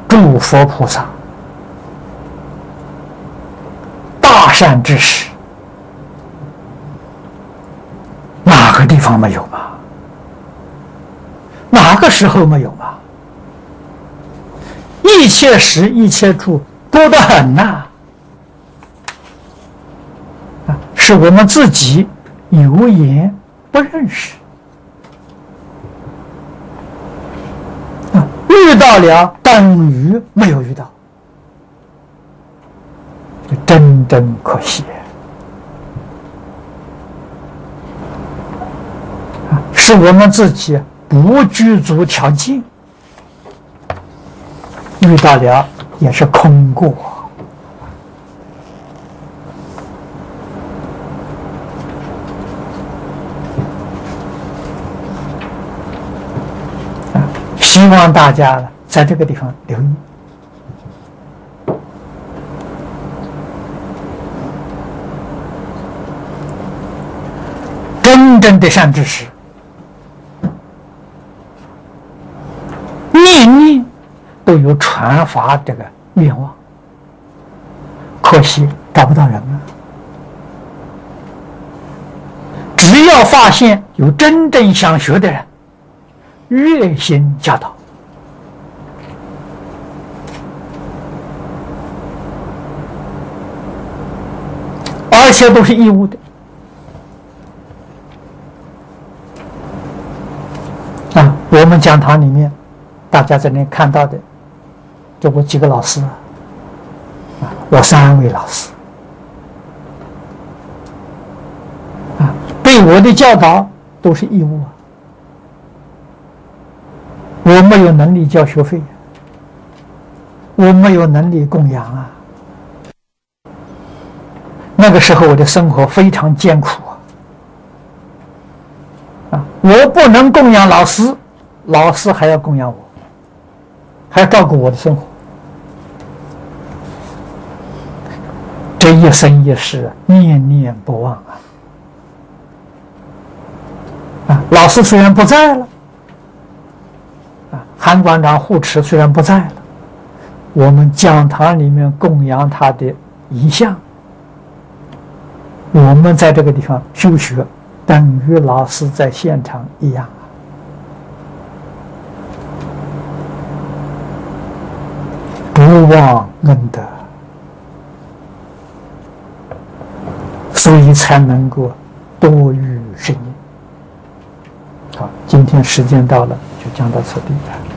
诸佛菩萨大善之时，哪个地方没有吗？哪个时候没有吗？一切时一切处多得很呐！是我们自己有眼不认识，遇到了等于没有遇到，真可惜。是我们自己不具足条件，遇到了也是空过。希望大家在这个地方留意。真正的善知识，念念都有传法这个愿望，可惜找不到人了。只要发现有真正想学的人，热心教导，而且都是义务的。我们讲堂里面，大家在那看到的，就我几个老师，我3位老师，对我的教导都是义务啊。我没有能力交学费，我没有能力供养啊。那个时候我的生活非常艰苦啊！我不能供养老师，老师还要供养我，还要照顾我的生活。这一生一世念念不忘啊！老师虽然不在了，韩馆长护持虽然不在了，我们讲堂里面供养他的遗像，我们在这个地方修学，等于老师在现场一样不忘恩德，所以才能够多遇圣因。好，今天时间到了，就讲到此地了。